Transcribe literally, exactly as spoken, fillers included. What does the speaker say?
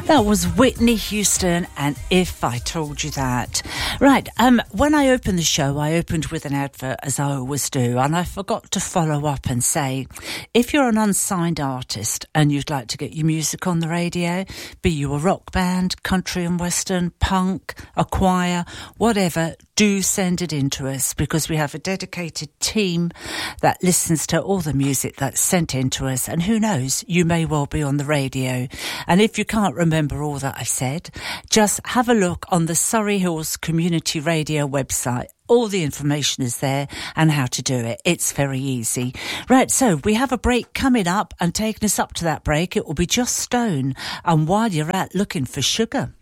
That was Whitney Houston and If I Told You That. Right, um, when I opened the show, I opened with an advert, as I always do, and I forgot to follow up and say, if you're an unsigned artist and you'd like to get your music on the radio, be you a rock band, country and western, punk, a choir, whatever, do send it in to us, because we have a dedicated team that listens to all the music that's sent in to us, and who knows, you may well be on the radio. And if you can't remember all that I've said, just have a look on the Surrey Hills Community Radio website. All the information is there and how to do it. It's very easy. Right, so we have a break coming up, and taking us up to that break, it will be Just Stone, and While You're Out Looking for Sugar.